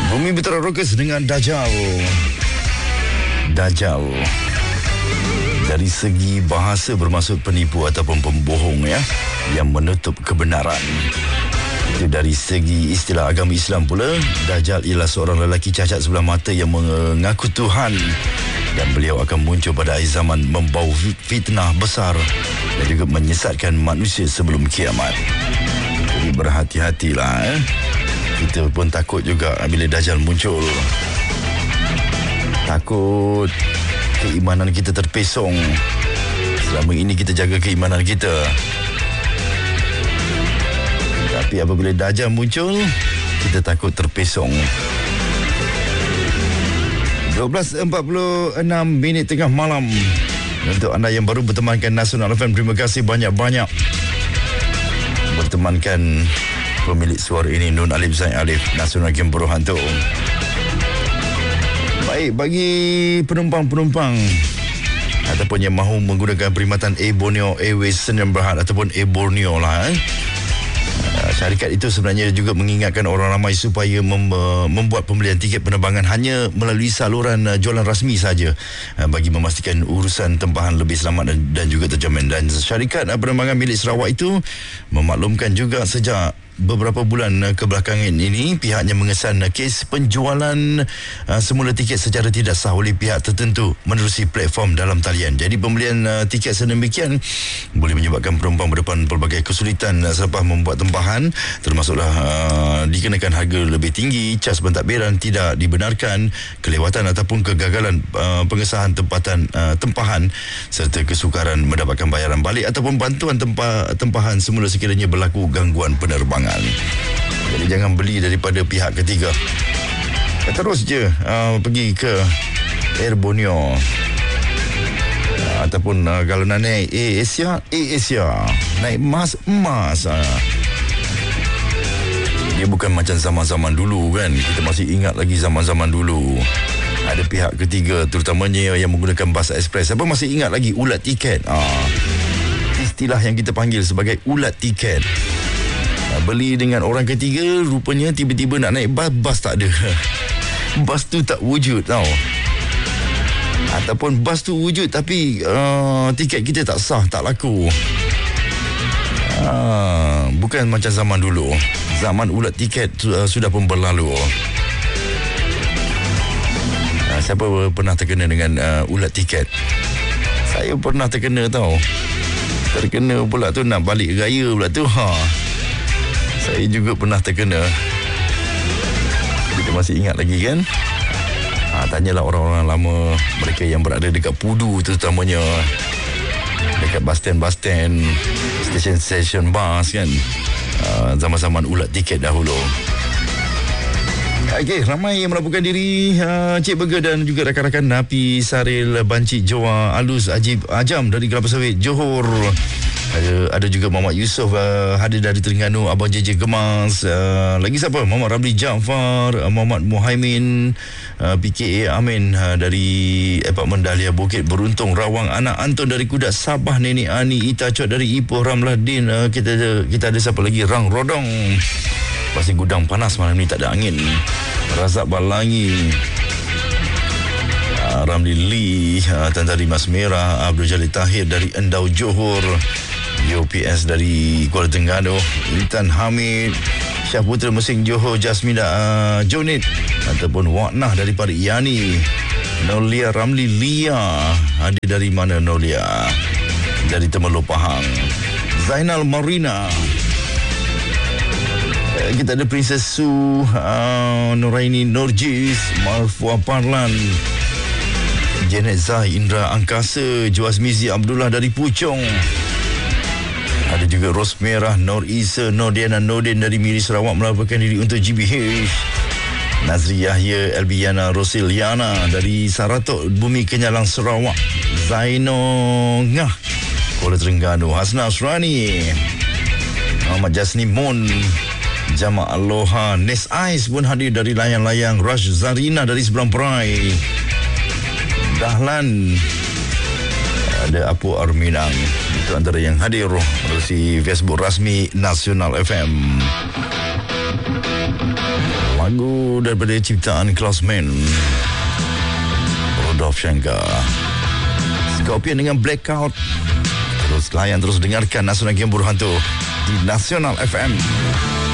Bumi Putra Rockers dengan Dajjal. Dajjal. Dari segi bahasa bermaksud penipu ataupun pembohong ya, yang menutup kebenaran. Itu dari segi istilah agama Islam pula, Dajjal ialah seorang lelaki cacat sebelah mata yang mengaku Tuhan, dan beliau akan muncul pada akhir zaman membawa fitnah besar dan juga menyesatkan manusia sebelum kiamat. Jadi berhati-hatilah. Kita pun takut juga bila Dajjal muncul. Takut keimanan kita terpesong. Selama ini kita jaga keimanan kita, tapi apabila Dajjal muncul, kita takut terpesong. 12.46 tengah malam. Untuk anda yang baru bertemankan Nasional FM, terima kasih banyak-banyak bertemankan pemilik suara ini, Nun Alif Zain Alif, Nasional Game Berhantu. Baik, bagi penumpang-penumpang ataupun yang mahu menggunakan perkhidmatan Air Borneo Airways Sdn Bhd ataupun Air Borneo lah, syarikat itu sebenarnya juga mengingatkan orang ramai supaya membuat pembelian tiket penerbangan hanya melalui saluran jualan rasmi saja, bagi memastikan urusan tempahan lebih selamat dan juga terjamin. Dan syarikat penerbangan milik Sarawak itu memaklumkan juga sejak beberapa bulan kebelakangan ini pihaknya mengesan kes penjualan semula tiket secara tidak sah oleh pihak tertentu menerusi platform dalam talian. Jadi pembelian tiket sedemikian boleh menyebabkan penumpang berdepan pelbagai kesulitan selepas membuat tempahan, termasuklah dikenakan harga lebih tinggi, cas pentadbiran tidak dibenarkan, kelewatan ataupun kegagalan pengesahan tempahan, serta kesukaran mendapatkan bayaran balik ataupun bantuan tempahan semula sekiranya berlaku gangguan penerbangan. Jadi jangan beli daripada pihak ketiga. Terus je pergi ke Air Borneo, ataupun kalau nak naik Asia, naik emas. Dia bukan macam zaman-zaman dulu kan. Kita masih ingat lagi zaman-zaman dulu. Ada pihak ketiga, terutamanya yang menggunakan bas ekspres. Siapa masih ingat lagi ulat tiket? Istilah yang kita panggil sebagai ulat tiket. Beli dengan orang ketiga, rupanya tiba-tiba nak naik bas tak ada. Bas tu tak wujud tau. Ataupun bas tu wujud tapi tiket kita tak sah, tak laku. Bukan macam zaman dulu. Zaman ulat tiket sudah pun berlalu. Siapa pernah terkena dengan ulat tiket? Saya pernah terkena tau. Terkena pula tu nak balik raya pula tu. Saya juga pernah terkena. Kita masih ingat lagi kan? Tanyalah orang-orang lama, mereka yang berada dekat Pudu terutamanya, dekat bas-stand, stesen bas kan, zaman-zaman ulat tiket dahulu. Okey, ramai yang melaporkan diri. Cik Burger dan juga rakan-rakan Napi Saril Banci Joa Alus Ajam dari Kelapa Sawit Johor. Ada juga Muhammad Yusof hadir dari Terengganu, Abang JJ Gemas. Lagi siapa? Muhammad Ramli Jaafar, Muhammad Muhaimin, PKA Amin dari Apartmen Dahlia Bukit Beruntung Rawang, anak Anton dari Kudat Sabah, Nenek Ani Ita Cot dari Ipoh Ramladin. Kita ada siapa lagi? Rang Rodong, Pasir Gudang panas malam ni, tak ada angin. Razak Balangi, Ramli Lee, Tan Tari Mas Merah, Abdul Jalil Tahir dari Endau Johor, UPS dari Kuala Terengganu, Intan Hamid, Syahputra Mesing Johor, Jasmina Jonit ataupun Waknah dari Parit Yani, Nolia Ramli Lia, ada dari mana Nolia? Dari Temerloh Pahang. Zainal Marina. Kita ada Princess Su, Nuraini Nurjis, Marfua Parlan, Janet Zah Indra Angkasa, Juaz Mizi Abdullah dari Puchong. Ada juga Ros Merah, Nur Isa, Nordiana Nordin dari Miri Sarawak melaporkan diri untuk GBH. Nazri Yahya Elbiana Rosiliana dari Saratok Bumi Kenyalang Sarawak. Zaino Ngah Kuala Terengganu. Hasna Asrani, Muhammad Jasni Mun, Jama' Aloha. Nes Ais pun hadir dari layang-layang. Rash Zarina dari Seberang Perai. Dahlan, ada Apu Arminang. Itu antara yang hadir melalui Facebook rasmi Nasional FM. Lagu daripada ciptaan Klausman, Rudolf Schenker, Scorpion dengan Blackout. Terus layan, terus dengarkan Nasional Game Buruh Hantu di Nasional FM.